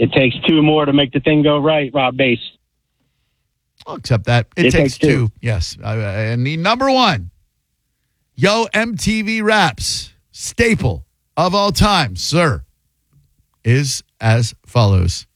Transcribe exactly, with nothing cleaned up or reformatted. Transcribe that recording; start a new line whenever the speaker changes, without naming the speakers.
It takes two more to make the thing go right, Rob Bass.
I'll accept that. It,
It
takes,
takes two.
two. Yes. Uh, and the number one, Yo M T V Raps staple of all time, sir, is as follows.